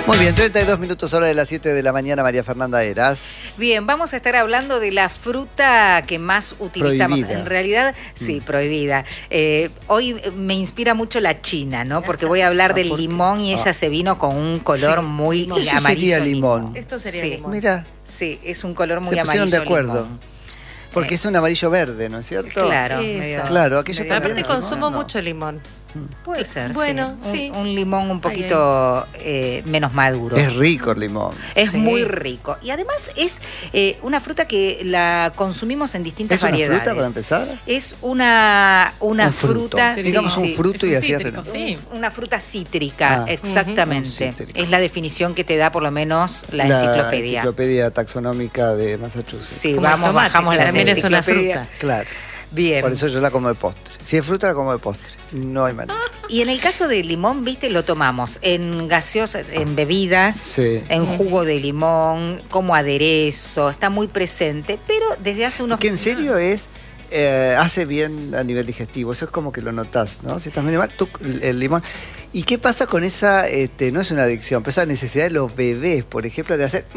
Muy bien, 32 minutos hora de las 7 de la mañana, María Fernanda Heras. Bien, vamos a estar hablando de la fruta que más utilizamos. Prohibida. En realidad, sí, prohibida. Hoy me inspira mucho la China, ¿no? Porque voy a hablar del limón y ella se vino con un color muy Eso amarillo. sería limón. Esto sería Sí. limón. Mira, Sí, es un color muy se pusieron amarillo. de acuerdo. limón. Porque es un amarillo verde, ¿no es cierto? Claro, Eso. medio- Claro, aquello medio también Aparte no, consumo no. mucho limón. Puede ser, Bueno, sí. sí. Un limón un poquito menos maduro. Es rico el limón. Es Sí. muy rico. Y además es una fruta que la consumimos en distintas ¿Es una variedades. fruta para empezar? Es una Un fruto. fruta, Digamos un fruto Es un y así cítrico, sí. una fruta cítrica, Ah. exactamente. Un cítrico. Es la definición que te da por lo menos la enciclopedia. Enciclopedia taxonómica de Massachusetts. Sí, Como el vamos, tomate, bajamos que la también es una enciclopedia. fruta. Claro, Bien. por eso yo la como de postre. Si es fruta, la como de postre. No hay manera. Y en el caso del limón, viste, lo tomamos en gaseosas, en bebidas, Sí. en jugo de limón, como aderezo, está muy presente, pero desde hace unos... Que en serio es, hace bien a nivel digestivo, eso es como que lo notás, ¿no? Si estás medio mal, el limón. ¿Y qué pasa con esa, no es una adicción, pero esa necesidad de los bebés, por ejemplo, de hacer,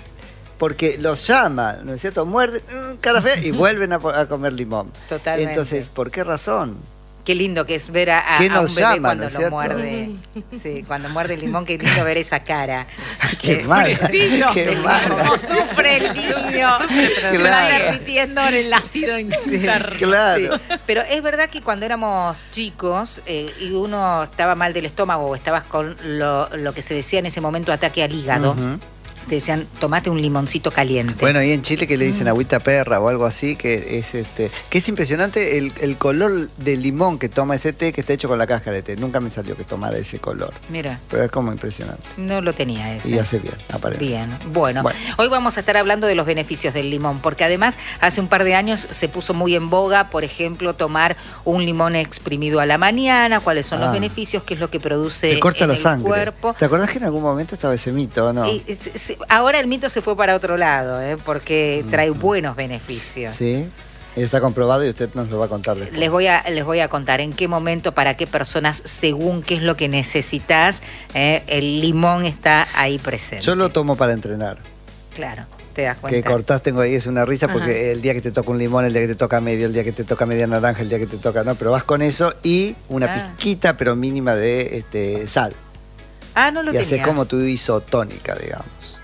porque los llama, ¿no es cierto? Muerden, cara fea, y vuelven a comer limón. Totalmente. Entonces, ¿por qué razón? Qué lindo que es ver a ¿Qué un nos bebé llama, cuando no es lo cierto? muerde. Sí, cuando muerde el limón, qué lindo ver esa cara. Qué mal, Pobrecito. qué mal. Cómo sufre el niño. Sufre, pero Se Claro. está derritiendo en el ácido interno. Claro. Sí. Pero es verdad que cuando éramos chicos y uno estaba mal del estómago o estabas con lo que se decía en ese momento ataque al hígado, Ujú. te decían, tomate un limoncito caliente. Bueno, y en Chile que le dicen agüita perra o algo así, que es impresionante el color del limón que toma ese té que está hecho con la cáscara de té. Nunca me salió que tomara ese color. Mira, Pero es como impresionante. no lo tenía ese. Y hace bien, aparece. Bien, bueno, Bueno. hoy vamos a estar hablando de los beneficios del limón, porque además hace un par de años se puso muy en boga, por ejemplo, tomar un limón exprimido a la mañana, cuáles son los beneficios, qué es lo que produce Te corta en la el sangre. cuerpo. ¿Te acordás que en algún momento estaba ese mito o no? Ahora el mito se fue para otro lado, porque trae buenos beneficios. Sí, está comprobado y usted nos lo va a contar después. Les voy a contar en qué momento, para qué personas, según qué es lo que necesitas, el limón está ahí presente. Yo lo tomo para entrenar. Claro, te das Que cuenta. cortás, tengo ahí, es una risa porque Ajá. el día que te toca un limón, el día que te toca medio, el día que te toca media naranja, el día que te toca, no, pero vas con eso y una pizquita pero mínima de sal. Ah, no lo Y tenía. haces como tu isotónica, digamos.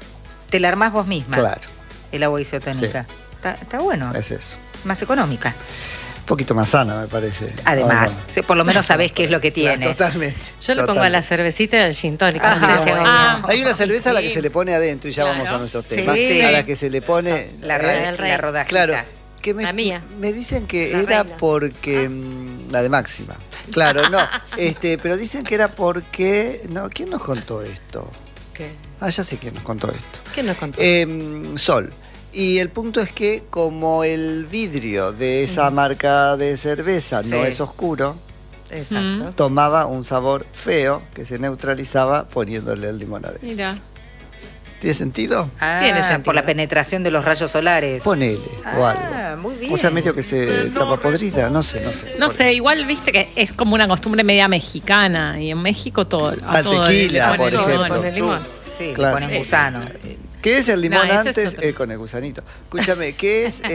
Te la armás vos misma. Claro, El agua isotónica. Está bueno. es eso. Más económica. Un poquito más sana, me parece. Además, ¿O no? sí, por lo menos sabés qué es lo que tiene. Totalmente. Yo le pongo a la cervecita y al gin tonic. No Ajá, sé si hago bueno. bien. Hay una cerveza a la que Sí. se le pone adentro y ya Claro. vamos a nuestros Sí. temas. Sí. A la que se le pone. La, El rey. la rodajita. Claro. Que La mía. Me dicen que La era reina. porque. La de Máxima. Claro, no. Pero dicen que era porque. No, ¿quién nos contó esto? ¿Qué? Ah, ya sé quién nos contó esto. ¿Quién nos contó? Sol. Y el punto es que como el vidrio de esa marca de cerveza no Sí. es oscuro, Exacto. tomaba un sabor feo que se neutralizaba poniéndole el limón adentro. Mira. ¿Tiene sentido? Ah, Tiene sentido. por la penetración de los rayos solares. Ponele o algo. Muy bien. O sea, medio que se tapa podrida, no sé. No sé, igual viste que es como una costumbre media mexicana y en México todo. A Al todo tequila, le ponen por limón. ejemplo. Con el limón. Sí, Claro. le ponen gusano. ¿Qué es el limón No, ese antes? es otro. Con el gusanito. Escúchame, ¿qué es?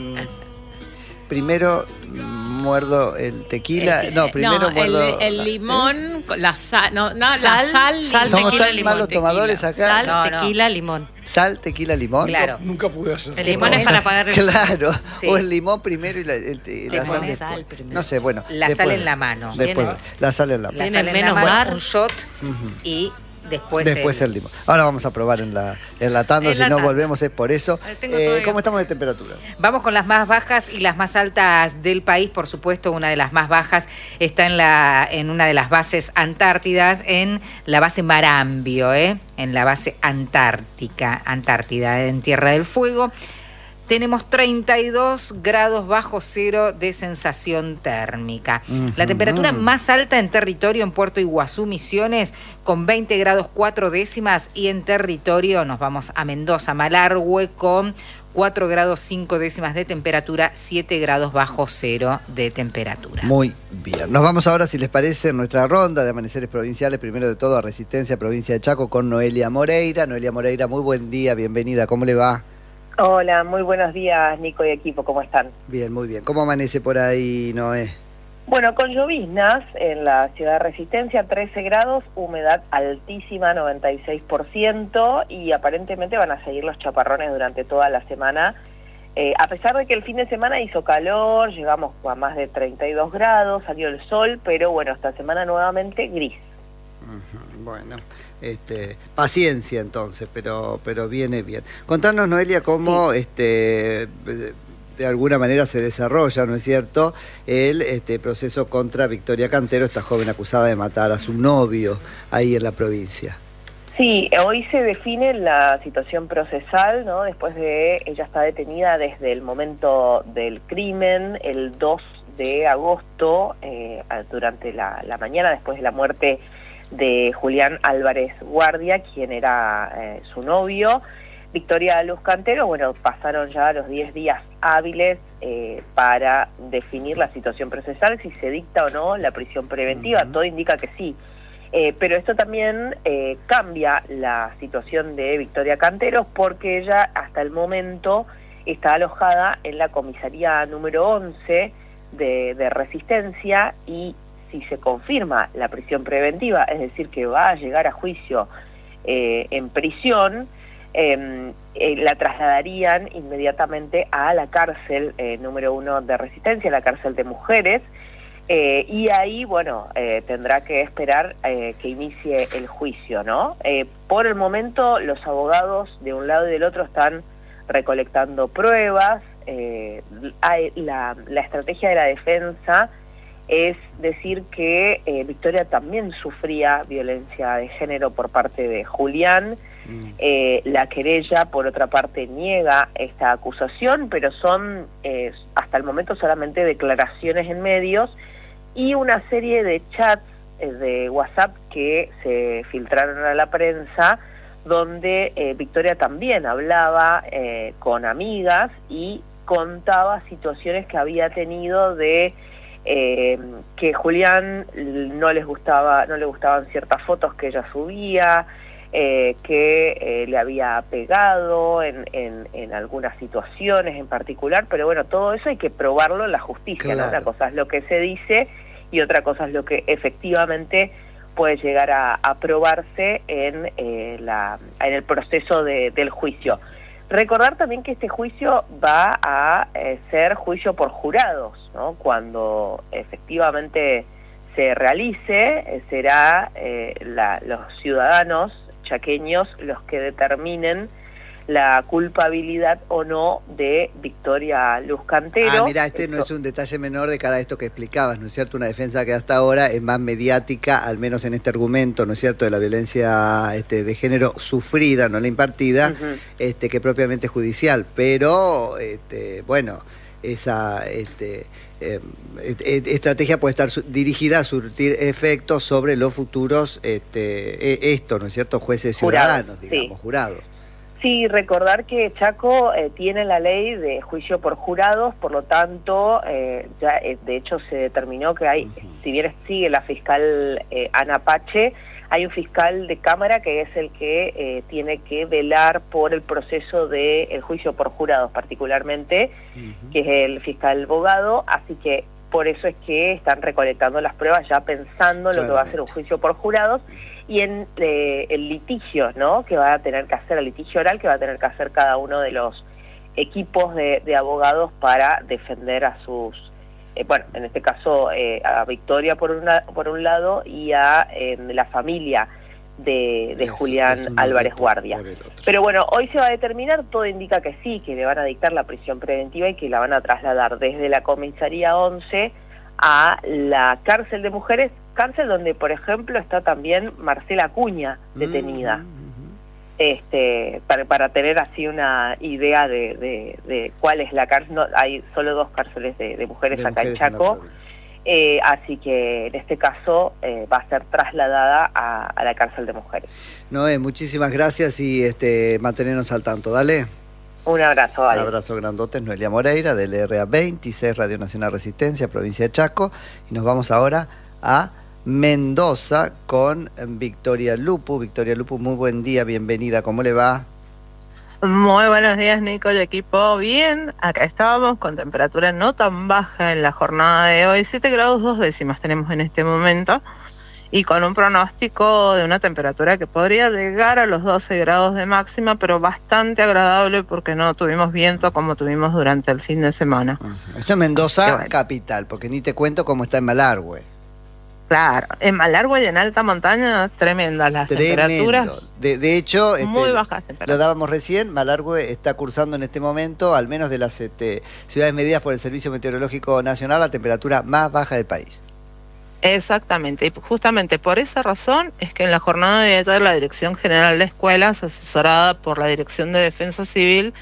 Primero muerdo el tequila. No, primero No, muerdo. el limón, la sal, no, la Sal, sal, sal, Somos tequila, tan limón, malos tequila. tomadores acá. Sal, No, no. tequila, limón. Sal, tequila, limón. Claro. Nunca pude hacer. El limón es para apagar el... Claro. Sí. O el limón primero y la sal pones después. sal primero. No sé, bueno. La después. sal en la mano. Después, Tiene- la sal en la La mano. Tiene sal en la menos mano, mar. un shot Ujú. y después, Después el limón. Ahora vamos a probar en la tanda, En si la no tanda. volvemos es por eso. Tengo todavía. ¿Cómo estamos de temperatura? Vamos con las más bajas y las más altas del país. Por supuesto, una de las más bajas está en una de las bases antártidas, en la base Marambio, en la base Antártida, en Tierra del Fuego. Tenemos 32 grados bajo cero de sensación térmica. La temperatura más alta en territorio en Puerto Iguazú, Misiones, con 20 grados 4 décimas. Y en territorio nos vamos a Mendoza, Malargüe, con 4 grados 5 décimas de temperatura, 7 grados bajo cero de temperatura. Muy bien. Nos vamos ahora, si les parece, en nuestra ronda de amaneceres provinciales, primero de todo a Resistencia, provincia de Chaco, con Noelia Moreira. Noelia Moreira, muy buen día, bienvenida, ¿cómo le va? Hola, muy buenos días, Nico y equipo, ¿cómo están? Bien, muy bien. ¿Cómo amanece por ahí, Noé? Bueno, con lloviznas en la ciudad de Resistencia, 13 grados, humedad altísima, 96%, y aparentemente van a seguir los chaparrones durante toda la semana. A pesar de que el fin de semana hizo calor, llegamos a más de 32 grados, salió el sol, pero bueno, esta semana nuevamente gris. Bueno, paciencia entonces, pero viene bien. Contanos, Noelia, cómo de alguna manera se desarrolla, ¿no es cierto?, el proceso contra Victoria Cantero, esta joven acusada de matar a su novio ahí en la provincia. Sí, hoy se define la situación procesal, ¿no? Después de, ella está detenida desde el momento del crimen, el 2 de agosto, durante la mañana, después de la muerte de Julián Álvarez Guardia, quien era su novio. Victoria Luz Cantero, bueno, pasaron ya los 10 días hábiles para definir la situación procesal, si se dicta o no la prisión preventiva. Todo indica que sí. Pero esto también cambia la situación de Victoria Cantero, porque ella hasta el momento está alojada en la comisaría número 11 de Resistencia, y si se confirma la prisión preventiva, es decir, que va a llegar a juicio en prisión, la trasladarían inmediatamente a la cárcel número 1 de Resistencia, la cárcel de mujeres, y ahí, bueno, tendrá que esperar que inicie el juicio, ¿no? Por el momento, los abogados de un lado y del otro están recolectando pruebas. La estrategia de la defensa es decir que Victoria también sufría violencia de género por parte de Julián. La querella, por otra parte, niega esta acusación, pero son hasta el momento solamente declaraciones en medios y una serie de chats de WhatsApp que se filtraron a la prensa, donde Victoria también hablaba con amigas y contaba situaciones que había tenido de que Julián no le gustaban ciertas fotos que ella subía, que le había pegado en algunas situaciones en particular, pero bueno, todo eso hay que probarlo en la justicia, ¿no? Una cosa es lo que se dice y otra cosa es lo que efectivamente puede llegar a probarse en el proceso del juicio. Recordar también que este juicio va a ser juicio por jurados, ¿no? Cuando efectivamente se realice, será los ciudadanos chaqueños los que determinen la culpabilidad o no de Victoria Luz Cantero. Mira, no es un detalle menor de cara a esto que explicabas, ¿no es cierto? Una defensa que hasta ahora es más mediática, al menos en este argumento, ¿no es cierto?, de la violencia de género sufrida, no la impartida, que propiamente judicial. Pero, bueno, esa estrategia puede estar dirigida a surtir efectos sobre los futuros, ¿no es cierto?, jueces ciudadanos, digamos, jurados. Sí, recordar que Chaco tiene la ley de juicio por jurados, por lo tanto, ya de hecho se determinó que hay, si bien sigue la fiscal Ana Pache, hay un fiscal de Cámara que es el que tiene que velar por el proceso del juicio por jurados particularmente, que es el fiscal Bogado, así que por eso es que están recolectando las pruebas ya pensando en lo que va a ser un juicio por jurados, y en el litigio, ¿no?, que va a tener que hacer, el litigio oral que va a tener que hacer cada uno de los equipos de abogados para defender a sus, bueno, en este caso a Victoria por un lado y a la familia de Julián Álvarez Guardia. Pero bueno, hoy se va a determinar, todo indica que sí, que le van a dictar la prisión preventiva y que la van a trasladar desde la comisaría 11 a la cárcel de mujeres, cárcel donde, por ejemplo, está también Marcela Acuña detenida. Para tener así una idea de cuál es la cárcel. No, hay solo 2 cárceles de mujeres acá en Chaco, así que en este caso va a ser trasladada a la cárcel de mujeres. Noé, muchísimas gracias y mantenernos al tanto, dale. Un abrazo, Un vale. abrazo grandote, es Noelia Moreira, del RA 26, Radio Nacional Resistencia, provincia de Chaco. Y nos vamos ahora a Mendoza con Victoria Lupu. Victoria Lupu, muy buen día, bienvenida, ¿cómo le va? Muy buenos días, Nico y equipo. Bien, acá estábamos con temperatura no tan baja en la jornada de hoy, 7 grados 2 décimas tenemos en este momento, y con un pronóstico de una temperatura que podría llegar a los 12 grados de máxima, pero bastante agradable porque no tuvimos viento como tuvimos durante el fin de semana. Esto es Mendoza, bueno. capital, porque ni te cuento cómo está en Malargüe. Claro, en Malargüe y en alta montaña, tremendas las temperaturas. De hecho, Muy bajas lo temperaturas. dábamos recién, Malargüe está cursando en este momento, al menos de las ciudades medidas por el Servicio Meteorológico Nacional, la temperatura más baja del país. Exactamente, y justamente por esa razón es que en la jornada de ayer la Dirección General de Escuelas, asesorada por la Dirección de Defensa Civil,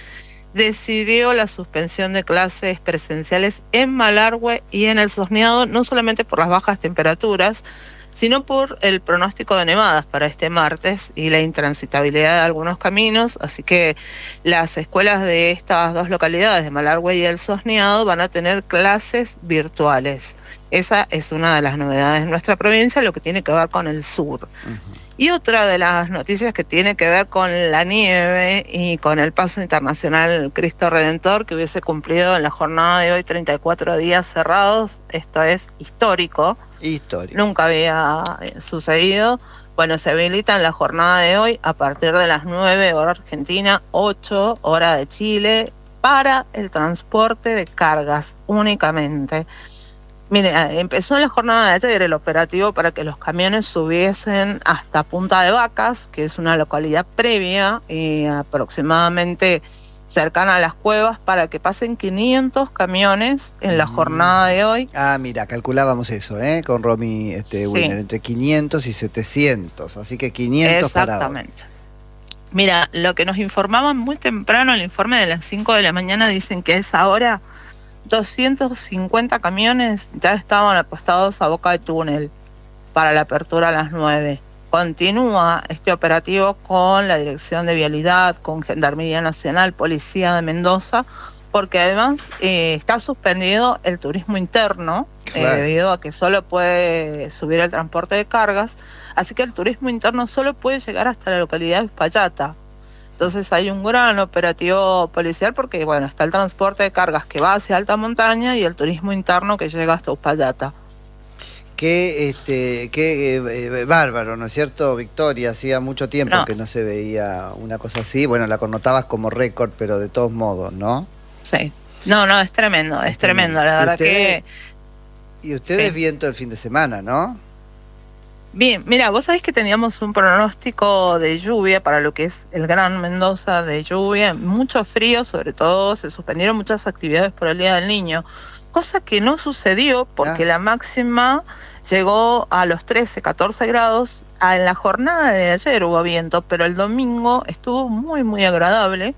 decidió la suspensión de clases presenciales en Malargüe y en el Sosneado, no solamente por las bajas temperaturas, sino por el pronóstico de nevadas para este martes y la intransitabilidad de algunos caminos, así que las escuelas de estas dos localidades, de Malargüe y el Sosneado, van a tener clases virtuales. Esa es una de las novedades en nuestra provincia, lo que tiene que ver con el sur. Y otra de las noticias que tiene que ver con la nieve y con el paso internacional Cristo Redentor, que hubiese cumplido en la jornada de hoy 34 días cerrados. Esto es histórico. Nunca había sucedido. Bueno, se habilita en la jornada de hoy a partir de las 9 hora Argentina, 8 hora de Chile, para el transporte de cargas únicamente. Mire, empezó en la jornada de ayer el operativo para que los camiones subiesen hasta Punta de Vacas, que es una localidad previa y aproximadamente cercana a las cuevas, para que pasen 500 camiones en la jornada de hoy. Ah, mira, calculábamos eso, con Romy Sí. Wiener, entre 500 y 700, así que 500 parados. Exactamente. Mira, lo que nos informaban muy temprano, el informe de las 5 de la mañana, dicen que a esa hora 250 camiones ya estaban apostados a boca de túnel para la apertura a las 9. Continúa este operativo con la Dirección de Vialidad, con Gendarmería Nacional, Policía de Mendoza, porque además está suspendido el turismo interno, Claro. debido a que solo puede subir el transporte de cargas, así que el turismo interno solo puede llegar hasta la localidad de Uspallata. Entonces hay un gran operativo policial porque, bueno, está el transporte de cargas que va hacia alta montaña y el turismo interno que llega hasta Uspallata. Qué bárbaro, ¿no es cierto, Victoria? Hacía mucho tiempo No. que no se veía una cosa así. Bueno, la connotabas como récord, pero de todos modos, ¿no? Sí. No, es tremendo, es tremendo. La verdad que... Y ustedes Sí. viento el fin de semana, ¿no? Bien, mira, vos sabés que teníamos un pronóstico de lluvia para lo que es el Gran Mendoza, de lluvia, mucho frío, sobre todo se suspendieron muchas actividades por el Día del Niño, cosa que no sucedió porque la máxima llegó a los 13, 14 grados. En la jornada de ayer hubo viento, pero el domingo estuvo muy, muy agradable.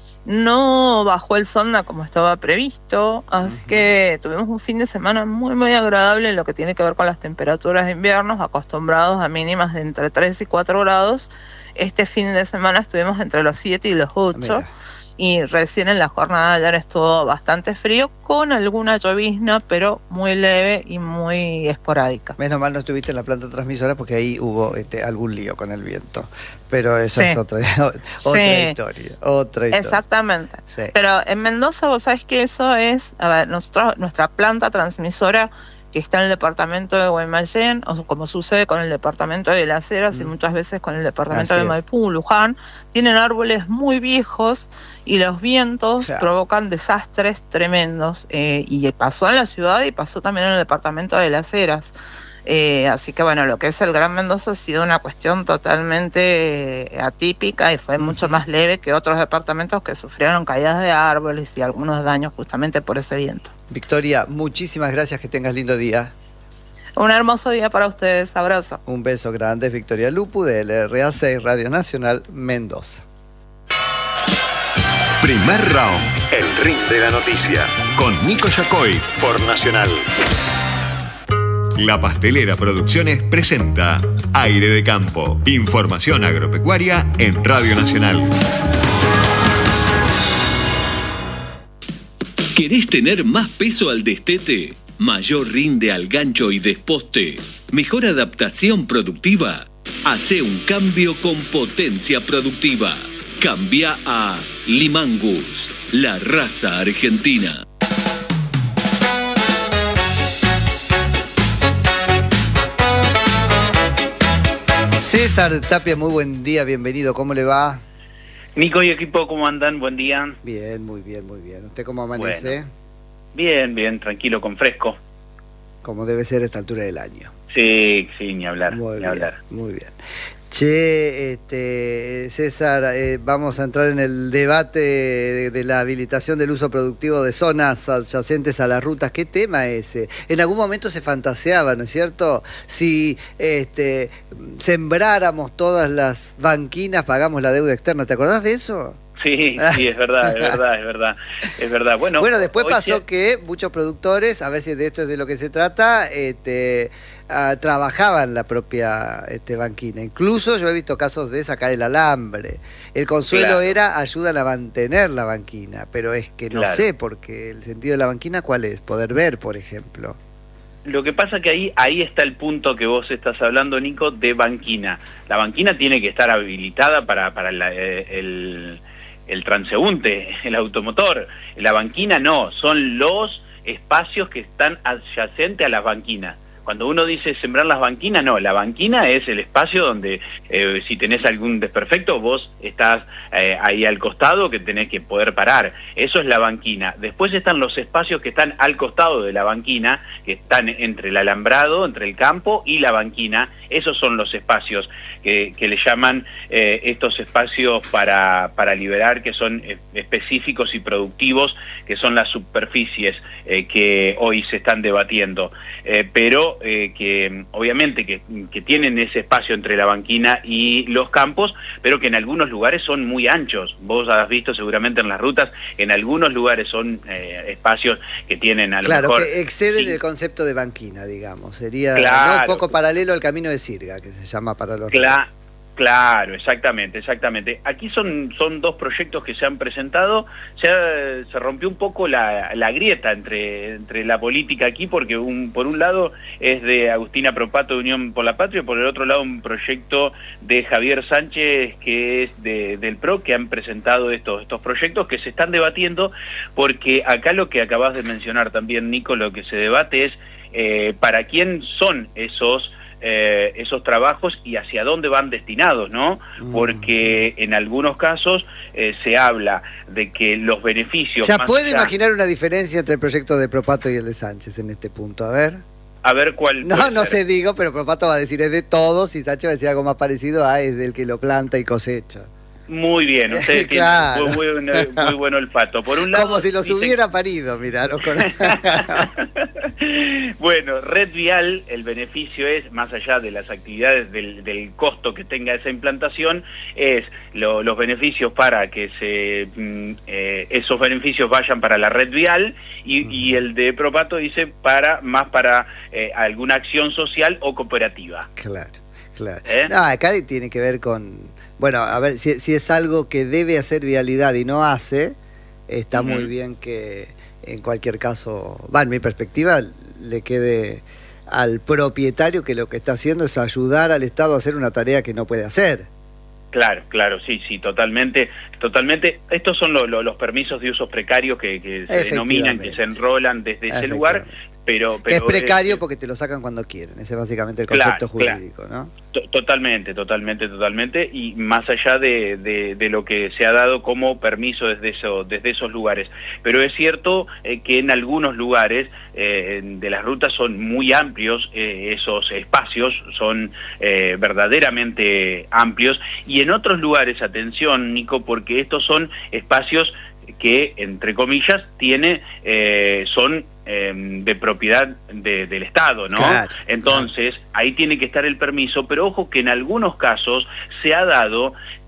No bajó el sonda como estaba previsto, así que tuvimos un fin de semana muy, muy agradable en lo que tiene que ver con las temperaturas de invierno, acostumbrados a mínimas de entre 3 y 4 grados. Este fin de semana estuvimos entre los 7 y los 8. Mira. Y recién en la jornada de ayer estuvo bastante frío, con alguna llovizna, pero muy leve y muy esporádica. Menos mal no estuviste en la planta transmisora porque ahí hubo algún lío con el viento. Pero esa Sí. es otra Sí. historia. Otra historia. Exactamente. Sí. Pero en Mendoza, vos sabés que eso es, a ver, nuestra planta transmisora que está en el departamento de Guaymallén, o como sucede con el departamento de Las Heras y muchas veces con el departamento Así de es. Maipú, Luján, tienen árboles muy viejos y los vientos Claro. provocan desastres tremendos. Y pasó en la ciudad y pasó también en el departamento de Las Heras. Así que bueno, lo que es el Gran Mendoza ha sido una cuestión totalmente atípica y fue mucho más leve que otros departamentos que sufrieron caídas de árboles y algunos daños justamente por ese viento. Victoria, muchísimas gracias, que tengas lindo día. Un hermoso día para ustedes, abrazo. Un beso grande, es Victoria Lupu de LRA6 Radio Nacional Mendoza. Primer round, el ring de la noticia, con Nico Yacoy por Nacional. La Pastelera Producciones presenta Aire de Campo, información agropecuaria en Radio Nacional. ¿Querés tener más peso al destete? ¿Mayor rinde al gancho y desposte? ¿Mejor adaptación productiva? Hacé un cambio con Potencia Productiva. Cambia a Limangus, la raza argentina. César Tapia, muy buen día, bienvenido, ¿cómo le va? Nico y equipo, ¿cómo andan? Buen día. Bien, muy bien, muy bien. ¿Usted cómo amanece? Bueno, bien, tranquilo, con fresco. Como debe ser a esta altura del año. Sí, ni hablar, muy bien, hablar. Muy bien. Che, César, vamos a entrar en el debate de la habilitación del uso productivo de zonas adyacentes a las rutas. ¿Qué tema ese? En algún momento se fantaseaba, ¿no es cierto? Si sembráramos todas las banquinas, pagamos la deuda externa. ¿Te acordás de eso? Sí, es verdad, es verdad. Bueno, después pasó que muchos productores, a ver si de esto es de lo que se trata, trabajaban la propia banquina. Incluso yo he visto casos de sacar el alambre. El consuelo era ayudan a mantener la banquina, pero es que no sé, porque el sentido de la banquina, ¿cuál es? Poder ver, por ejemplo. Lo que pasa que ahí está el punto que vos estás hablando, Nico, de banquina. La banquina tiene que estar habilitada para el transeúnte, el automotor. La banquina no, son los espacios que están adyacentes a las banquinas. Cuando uno dice sembrar las banquinas, no, la banquina es el espacio donde si tenés algún desperfecto, vos estás ahí al costado que tenés que poder parar. Eso es la banquina. Después están los espacios que están al costado de la banquina, que están entre el alambrado, entre el campo y la banquina. Esos son los espacios que le llaman estos espacios para liberar, que son específicos y productivos, que son las superficies que hoy se están debatiendo. Pero que obviamente que tienen ese espacio entre la banquina y los campos, pero que en algunos lugares son muy anchos. Vos has visto seguramente en las rutas, en algunos lugares son espacios que tienen a lo mejor... Claro, que exceden el concepto de banquina, digamos. Sería un poco paralelo al camino de Sirga, que se llama para los... Claro, exactamente. Aquí son dos proyectos que se han presentado. Se rompió un poco la grieta entre la política aquí, porque por un lado es de Agustina Propato de Unión por la Patria, y por el otro lado un proyecto de Javier Sánchez, que es del PRO, que han presentado estos proyectos que se están debatiendo, porque acá lo que acabas de mencionar también, Nico, lo que se debate es para quién son esos trabajos y hacia dónde van destinados, ¿no? Porque en algunos casos se habla de que los beneficios... Ya puede imaginar una diferencia entre el proyecto de Propato y el de Sánchez en este punto, a ver cuál... No sé, digo, pero Propato va a decir es de todos y Sánchez va a decir algo más parecido a es del que lo planta y cosecha. Muy bien, usted claro. Tiene muy buen olfato. Por un lado, como si los hubiera parido, mirá. Bueno, Red Vial, el beneficio es, más allá de las actividades del costo que tenga esa implantación, es los beneficios para que esos beneficios vayan para la Red Vial y el de Propato dice para alguna acción social o cooperativa. Claro. No, acá tiene que ver con... Bueno, a ver, si es algo que debe hacer vialidad y no hace, está muy bien que en cualquier caso, en mi perspectiva, le quede al propietario que lo que está haciendo es ayudar al Estado a hacer una tarea que no puede hacer. Claro, sí, totalmente. Estos son los permisos de usos precarios que se denominan, que se enrolan desde ese lugar. Pero es precario porque te lo sacan cuando quieren, ese es básicamente el concepto jurídico, ¿no? Totalmente, y más allá de lo que se ha dado como permiso desde esos lugares. Pero es cierto que en algunos lugares de las rutas son muy amplios, esos espacios son verdaderamente amplios, y en otros lugares, atención, Nico, porque estos son espacios que, entre comillas, son de propiedad del Estado, ¿no? Claro, Entonces, ahí tiene que estar el permiso, pero ojo que en algunos casos se ha dado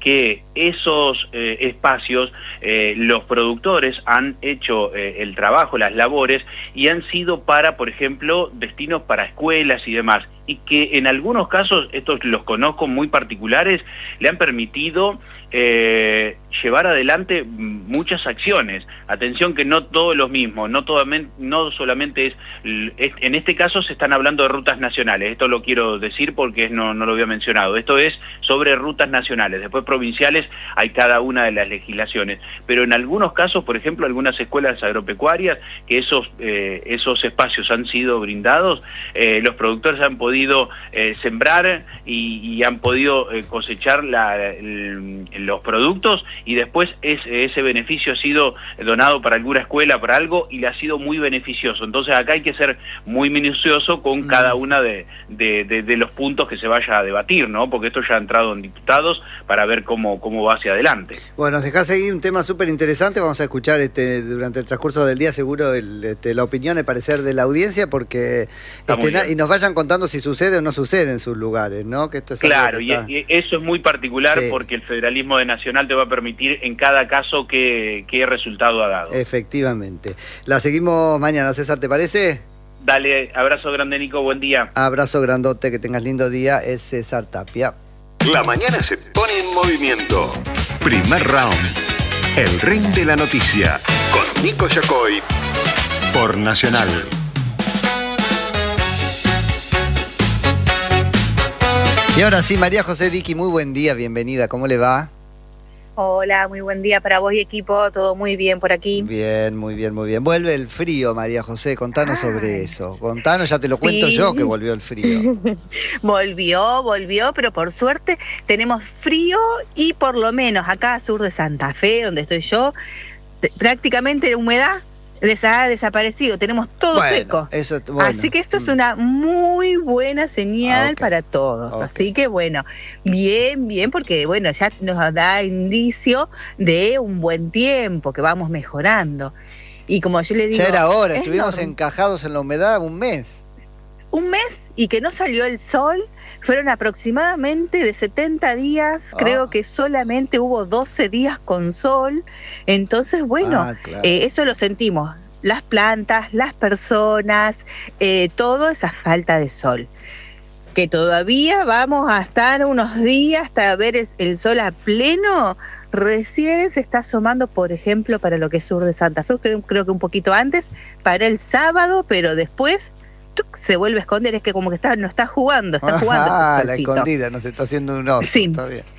que esos espacios, los productores han hecho el trabajo, las labores, y han sido para, por ejemplo, destinos para escuelas y demás, y que en algunos casos, estos los conozco muy particulares, le han permitido llevar adelante muchas acciones. Atención que no todo es lo mismo, no solamente es, en este caso se están hablando de rutas nacionales, esto lo quiero decir porque no lo había mencionado, esto es sobre rutas nacionales, después provinciales hay cada una de las legislaciones, pero en algunos casos, por ejemplo, algunas escuelas agropecuarias, que esos espacios han sido brindados, los productores han podido sembrar y han podido cosechar los productos, y después ese beneficio ha sido donado para alguna escuela, para algo, y le ha sido muy beneficioso. Entonces acá hay que ser muy minucioso con cada una de los puntos que se vaya a debatir, ¿no? Porque esto ya ha entrado en diputados para ver cómo va hacia adelante. Bueno, nos dejás ahí un tema súper interesante, vamos a escuchar durante el transcurso del día seguro la opinión, el parecer de la audiencia, porque y nos vayan contando si sucede o no sucede en sus lugares, ¿no? Que esto es claro, y eso es muy particular, sí, porque el federalismo de Nacional te va a permitir en cada caso qué resultado ha dado. Efectivamente. La seguimos mañana, César, ¿te parece? Dale, abrazo grande, Nico, buen día. Abrazo grandote, que tengas lindo día, es César Tapia. La mañana se pone en movimiento. Primer round. El ring de la noticia. Con Nico Yacoy. Por Nacional. Y ahora sí, María José Diqui, muy buen día, bienvenida, ¿cómo le va? Hola, muy buen día para vos y equipo, todo muy bien por aquí. Bien, muy bien, muy bien. Vuelve el frío, María José, contanos sobre eso. Contanos, ya te lo cuento yo que volvió el frío. Volvió, pero por suerte tenemos frío y por lo menos acá sur de Santa Fe, donde estoy yo, prácticamente la humedad ha desaparecido, tenemos todo seco. Así que esto es una muy buena señal para todos. Así que bueno, bien, porque bueno, ya nos da indicio de un buen tiempo, que vamos mejorando. Y como yo le digo, ya era hora, estuvimos encajados en la humedad un mes. Un mes y que no salió el sol. Fueron aproximadamente de 70 días, creo que solamente hubo 12 días con sol. Entonces, bueno, claro, eso lo sentimos. Las plantas, las personas, toda esa falta de sol. Que todavía vamos a estar unos días hasta ver el sol a pleno. Recién se está asomando, por ejemplo, para lo que es sur de Santa Fe, creo que un poquito antes, para el sábado, pero después se vuelve a esconder, es que como que no está jugando. La escondida, nos está haciendo un oso, sí. Está bien.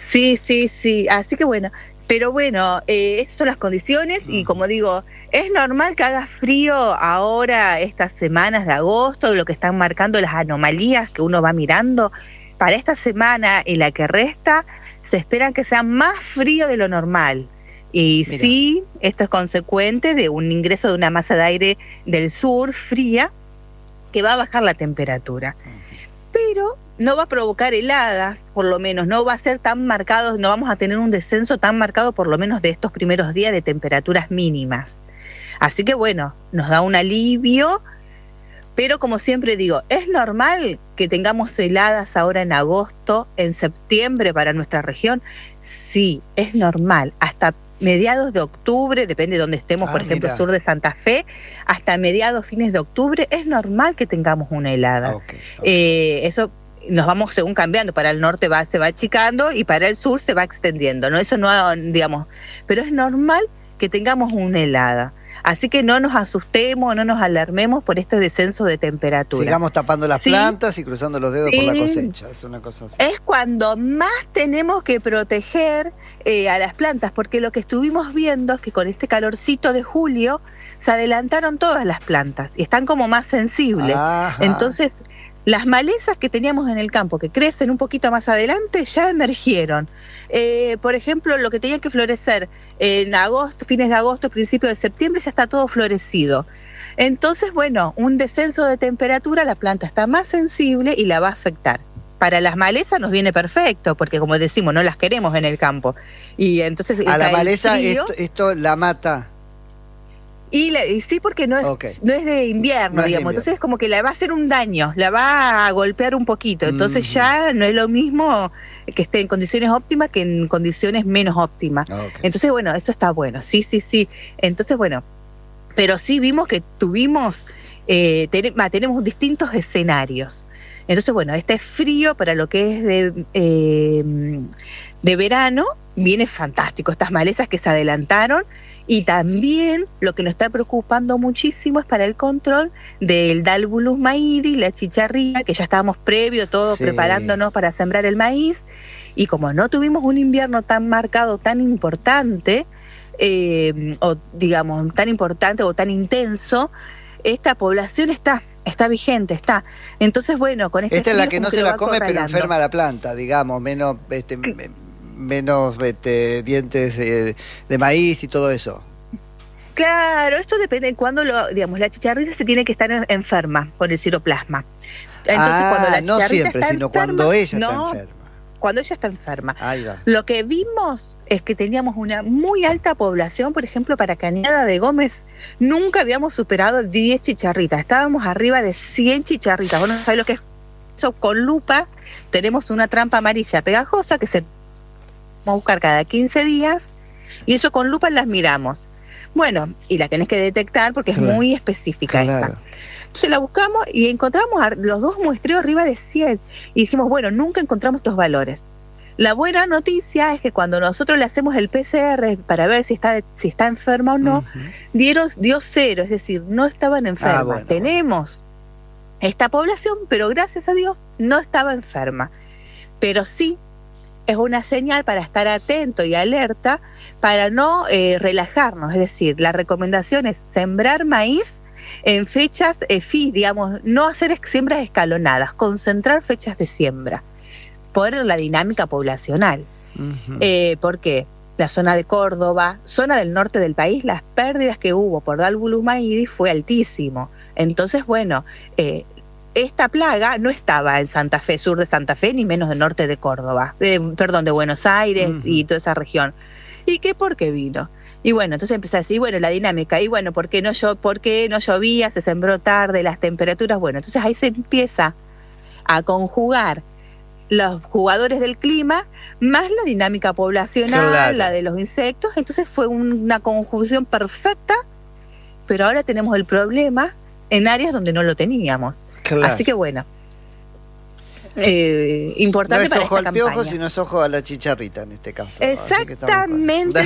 Sí, así que bueno, pero bueno, esas son las condiciones y como digo, es normal que haga frío ahora, estas semanas de agosto, lo que están marcando las anomalías que uno va mirando. Para esta semana y la que resta, se esperan que sea más frío de lo normal. Y mira, sí, esto es consecuente de un ingreso de una masa de aire del sur fría, que va a bajar la temperatura, pero no va a provocar heladas, por lo menos, no va a ser tan marcado, no vamos a tener un descenso tan marcado por lo menos de estos primeros días de temperaturas mínimas. Así que bueno, nos da un alivio, pero como siempre digo, ¿es normal que tengamos heladas ahora en agosto, en septiembre para nuestra región? Sí, es normal, hasta mediados de octubre, depende de donde estemos, por ejemplo, sur de Santa Fe, hasta mediados, fines de octubre, es normal que tengamos una helada. Eso nos vamos según cambiando, para el norte se va achicando y para el sur se va extendiendo, ¿no? Eso no, digamos, pero es normal que tengamos una helada. Así que no nos asustemos, no nos alarmemos por este descenso de temperatura. Sigamos tapando las plantas y cruzando los dedos por la cosecha, es una cosa así. Es cuando más tenemos que proteger a las plantas, porque lo que estuvimos viendo es que con este calorcito de julio se adelantaron todas las plantas y están como más sensibles. Ajá. Entonces, las malezas que teníamos en el campo, que crecen un poquito más adelante, ya emergieron. Por ejemplo, lo que tenía que florecer en agosto, fines de agosto, principios de septiembre, ya está todo florecido. Entonces, bueno, un descenso de temperatura, la planta está más sensible y la va a afectar. Para las malezas nos viene perfecto, porque como decimos, no las queremos en el campo. Y entonces a la maleza esto la mata. Y sí, porque no es de invierno, No es de digamos. invierno. Entonces, como que le va a hacer un daño, la va a golpear un poquito. Entonces, ya no es lo mismo que esté en condiciones óptimas que en condiciones menos óptimas. Entonces, bueno, eso está bueno. Sí. Entonces, bueno, pero sí vimos que tuvimos, tenemos distintos escenarios. Entonces, bueno, este frío para lo que es de verano viene fantástico. Estas malezas que se adelantaron. Y también lo que nos está preocupando muchísimo es para el control del Dalbulus maidi, la chicharrita, que ya estábamos previo todo preparándonos para sembrar el maíz. Y como no tuvimos un invierno tan marcado, tan importante, o digamos, tan importante o tan intenso, esta población está vigente, está. Entonces, bueno, con este Esta es la frío que como no se lo la va come, pero acorralando. enferma la planta, digamos, menos dientes de maíz y todo eso. Claro, esto depende de cuándo digamos, la chicharrita se tiene que estar enferma por el ciroplasma. Entonces, cuando la no chicharrita siempre, está sino enferma, cuando ella no, está enferma. Cuando ella está enferma. Ahí va. Lo que vimos es que teníamos una muy alta población, por ejemplo, para Cañada de Gómez, nunca habíamos superado 10 chicharritas, estábamos arriba de 100 chicharritas. Vos no sabés lo que es eso. Con lupa tenemos una trampa amarilla pegajosa que se vamos a buscar cada 15 días y eso con lupa las miramos. Bueno, y la tenés que detectar porque es muy específica esta. Entonces la buscamos y encontramos los dos muestreos arriba de 100 y dijimos, bueno, nunca encontramos estos valores. La buena noticia es que cuando nosotros le hacemos el PCR para ver si está enferma o no, dio 0, es decir, no estaban enfermas. Tenemos esta población, pero gracias a Dios no estaba enferma. Pero sí es una señal para estar atento y alerta, para no relajarnos. Es decir, la recomendación es sembrar maíz en fechas digamos, no hacer siembras escalonadas, concentrar fechas de siembra por la dinámica poblacional. Porque la zona de Córdoba, zona del norte del país, las pérdidas que hubo por Dalbulus maidi fue altísimo. Entonces, bueno, esta plaga no estaba en Santa Fe, sur de Santa Fe, ni menos del norte de Córdoba, de Buenos Aires y toda esa región. ¿Y qué por qué vino? Y bueno, entonces empecé a decir, bueno, la dinámica, y bueno, ¿por qué no llovía? Se sembró tarde, las temperaturas, bueno, entonces ahí se empieza a conjugar los jugadores del clima más la dinámica poblacional, la de los insectos. Entonces fue una conjunción perfecta, pero ahora tenemos el problema en áreas donde no lo teníamos. Así que bueno, importante no es para ojo esta al piojo, campaña. sino es ojo a la chicharrita en este caso. Exactamente.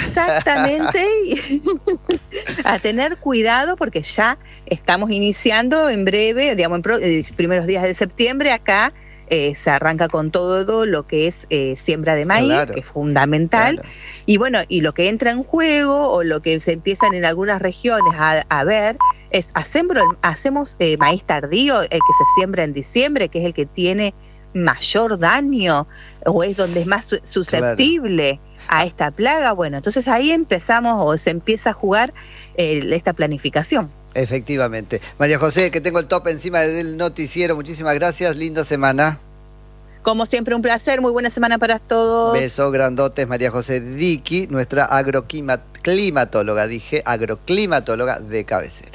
A tener cuidado porque ya estamos iniciando en breve, digamos, en primeros días de septiembre acá. Se arranca con todo lo que es siembra de maíz, que es fundamental. Y bueno, y lo que entra en juego o lo que se empiezan en algunas regiones a ver es, hacemos maíz tardío, el que se siembra en diciembre, que es el que tiene mayor daño o es donde es más susceptible a esta plaga. Bueno, entonces ahí empezamos o se empieza a jugar esta planificación. Efectivamente. María José, que tengo el top encima del noticiero. Muchísimas gracias. Linda semana. Como siempre, un placer. Muy buena semana para todos. Besos grandotes. María José Diqui, nuestra agroclimatóloga. Dije agroclimatóloga de cabecera.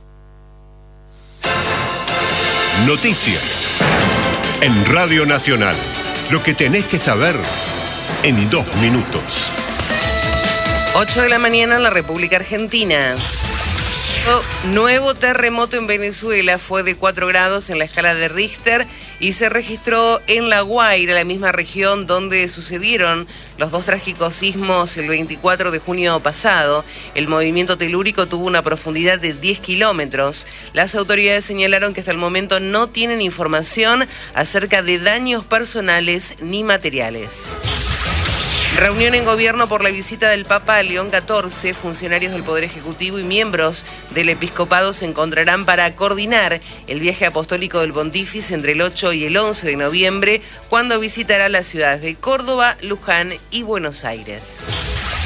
Noticias. En Radio Nacional. Lo que tenés que saber en 2 minutos. 8 de la mañana en la República Argentina. Nuevo terremoto en Venezuela, fue de 4 grados en la escala de Richter y se registró en La Guaira, la misma región donde sucedieron los 2 trágicos sismos el 24 de junio pasado. El movimiento telúrico tuvo una profundidad de 10 kilómetros. Las autoridades señalaron que hasta el momento no tienen información acerca de daños personales ni materiales. Reunión en gobierno por la visita del Papa a León XIV. Funcionarios del Poder Ejecutivo y miembros del Episcopado se encontrarán para coordinar el viaje apostólico del Pontífice entre el 8 y el 11 de noviembre, cuando visitará las ciudades de Córdoba, Luján y Buenos Aires.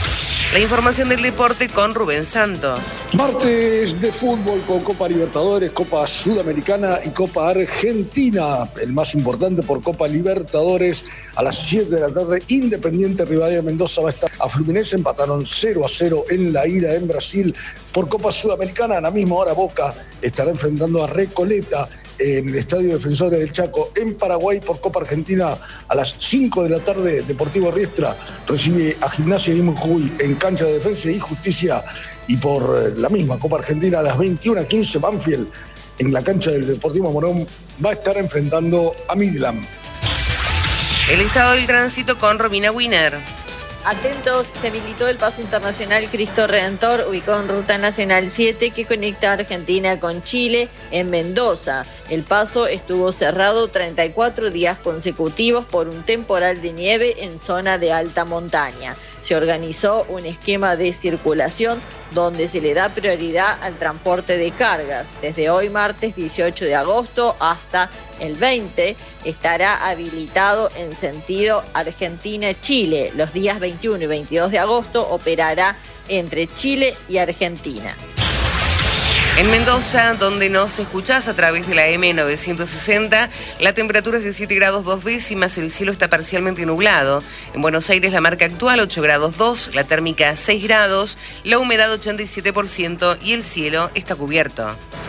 La información del deporte con Rubén Santos. Martes de fútbol con Copa Libertadores, Copa Sudamericana y Copa Argentina. El más importante por Copa Libertadores a las 7 de la tarde. Independiente Rivadavia Mendoza va a estar a Fluminense. Empataron 0-0 en la ida en Brasil. Por Copa Sudamericana, a la misma hora Boca estará enfrentando a Recoleta en el Estadio Defensores del Chaco en Paraguay. Por Copa Argentina a las 5 de la tarde Deportivo Riestra recibe a Gimnasia de Jujuy en cancha de Defensa y Justicia. Y por la misma Copa Argentina a las 21:15 Banfield en la cancha del Deportivo Morón va a estar enfrentando a Midland. El estado del tránsito con Romina Wiener. Atentos, se habilitó el paso internacional Cristo Redentor, ubicado en Ruta Nacional 7, que conecta Argentina con Chile en Mendoza. El paso estuvo cerrado 34 días consecutivos por un temporal de nieve en zona de alta montaña. Se organizó un esquema de circulación donde se le da prioridad al transporte de cargas. Desde hoy, martes 18 de agosto, hasta el 20, estará habilitado en sentido Argentina-Chile. Los días 21 y 22 de agosto operará entre Chile y Argentina. En Mendoza, donde nos escuchás a través de la M960, la temperatura es de 7 grados 2 décimas, el cielo está parcialmente nublado. En Buenos Aires la marca actual 8 grados 2, la térmica 6 grados, la humedad 87% y el cielo está cubierto.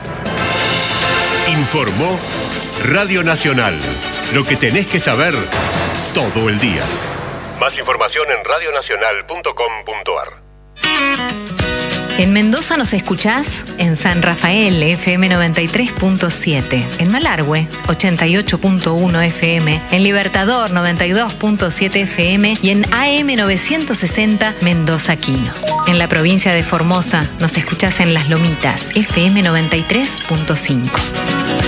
Informó Radio Nacional. Lo que tenés que saber todo el día. Más información en radionacional.com.ar. En Mendoza nos escuchás en San Rafael, FM 93.7, en Malargüe, 88.1 FM, en Libertador, 92.7 FM y en AM 960 Mendoza Quino. En la provincia de Formosa nos escuchás en Las Lomitas, FM 93.5.